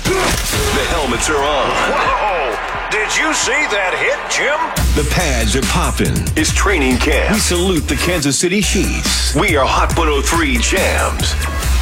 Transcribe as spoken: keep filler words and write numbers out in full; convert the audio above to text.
The helmets are on. Whoa! Did you see that hit, Jim? The pads are popping. It's training camp. We salute the Kansas City Chiefs. We are Hot one oh three Jams.